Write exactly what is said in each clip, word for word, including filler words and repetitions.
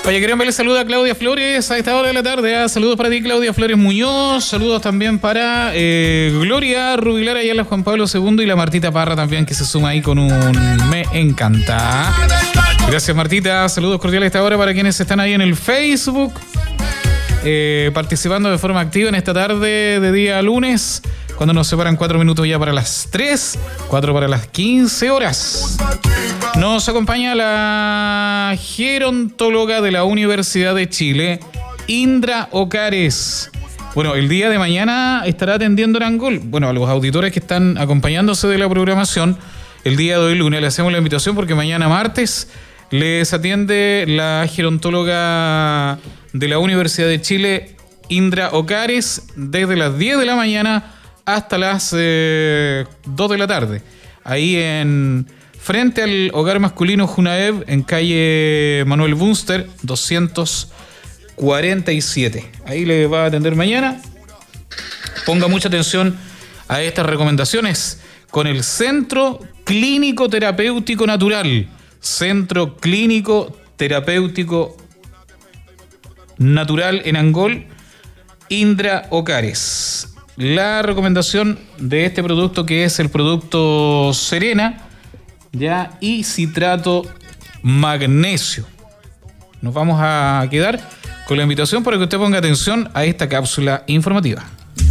Oye, quería enviarle saludos a Claudia Flores a esta hora de la tarde. ¿eh? Saludos para ti, Claudia Flores Muñoz. Saludos también para eh, Gloria Rubilar, allá la Juan Pablo segundo, y la Martita Parra también, que se suma ahí con un me encanta. Gracias, Martita. Saludos cordiales a esta hora para quienes están ahí en el Facebook, eh, participando de forma activa en esta tarde de día lunes, cuando nos separan cuatro minutos ya para las tres, cuatro para las quince horas. Nos acompaña la gerontóloga de la Universidad de Chile, Indra Ocares. Bueno, el día de mañana estará atendiendo en Angol. Bueno, a los auditores que están acompañándose de la programación, el día de hoy lunes le hacemos la invitación porque mañana martes les atiende la gerontóloga de la Universidad de Chile, Indra Ocares, desde las diez de la mañana hasta las eh, dos de la tarde. Ahí en... frente al Hogar Masculino Junaev, en calle Manuel Bunster, doscientos cuarenta y siete. Ahí le va a atender mañana. Ponga mucha atención a estas recomendaciones con el Centro Clínico Terapéutico Natural. Centro Clínico Terapéutico Natural en Angol, Indra Ocares. La recomendación de este producto, que es el producto Serena, ya, y citrato magnesio. Nos vamos a quedar con la invitación para que usted ponga atención a esta cápsula informativa.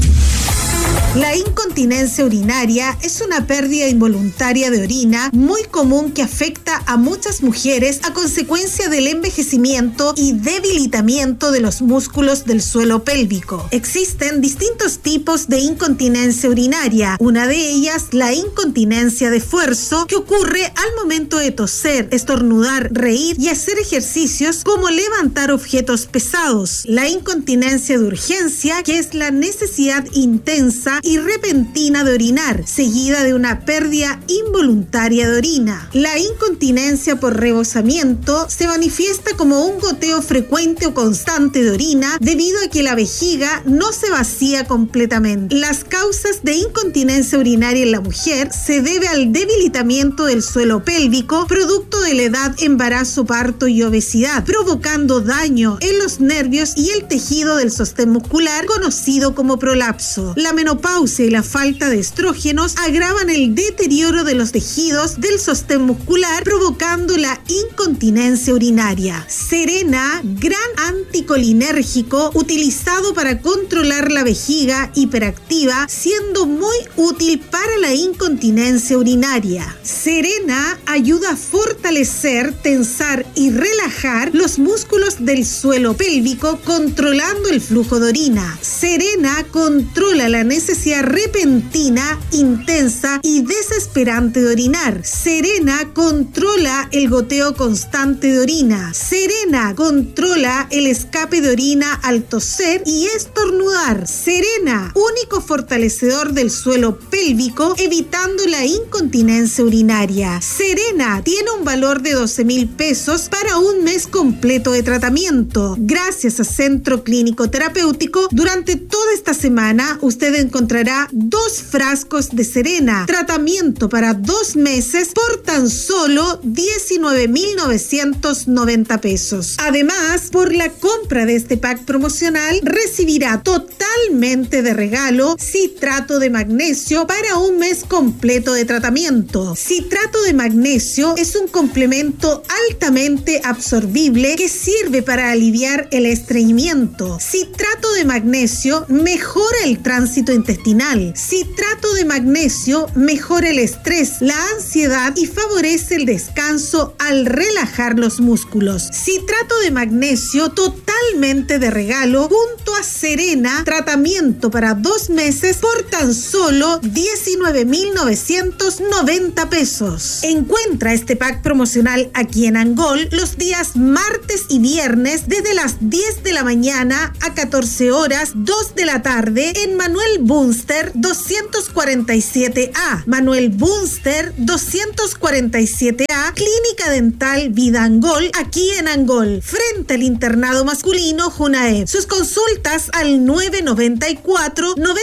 La incontinencia urinaria es una pérdida involuntaria de orina muy común que afecta a muchas mujeres a consecuencia del envejecimiento y debilitamiento de los músculos del suelo pélvico. Existen distintos tipos de incontinencia urinaria. Una de ellas, la incontinencia de esfuerzo, que ocurre al momento de toser, estornudar, reír y hacer ejercicios como levantar objetos pesados. La incontinencia de urgencia, que es la necesidad intensa y repentina de orinar, seguida de una pérdida involuntaria de orina. La incontinencia por rebosamiento se manifiesta como un goteo frecuente o constante de orina debido a que la vejiga no se vacía completamente. Las causas de incontinencia urinaria en la mujer se debe al debilitamiento del suelo pélvico producto de la edad, embarazo, parto y obesidad, provocando daño en los nervios y el tejido del sostén muscular, conocido como prolapso. La menopausia y la falta de estrógenos agravan el deterioro de los tejidos del sostén muscular, provocando la incontinencia urinaria. Serena, gran anticolinérgico utilizado para controlar la vejiga hiperactiva, siendo muy útil para la incontinencia urinaria. Serena ayuda a fortalecer, tensar y relajar los músculos del suelo pélvico, controlando el flujo de orina. Serena controla la necesidad repentina, intensa y desesperante de orinar. Serena controla el goteo constante de orina. Serena controla el escape de orina al toser y estornudar. Serena, único fortalecedor del suelo pélvico, evitando la incontinencia urinaria. Serena tiene un valor de doce mil pesos para un mes completo de tratamiento. Gracias a Centro Clínico Terapéutico, durante toda esta semana usted encontrará dos frascos de Serena, tratamiento para dos meses por tan solo diecinueve mil novecientos noventa pesos. Además, por la compra de este pack promocional, recibirá totalmente de regalo citrato de magnesio para un mes completo de tratamiento. Citrato de magnesio es un complemento altamente absorbible que sirve para aliviar el estreñimiento. Citrato de magnesio mejora el tránsito intestinal. Citrato de magnesio mejora el estrés, la ansiedad y favorece el descanso al relajar los músculos. Citrato de magnesio totalmente de regalo junto a Serena, tratamiento para dos meses por tan solo diecinueve mil novecientos noventa pesos. Encuentra este pack promocional aquí en Angol los días martes y viernes desde las diez de la mañana a catorce horas, dos de la tarde en Manuel Bunster doscientos cuarenta y siete A. Manuel Bunster doscientos cuarenta y siete A, Clínica Dental Vida Angol, aquí en Angol, frente al internado masculino Junaev. Sus consultas al nueve noventa y cuatro, noventa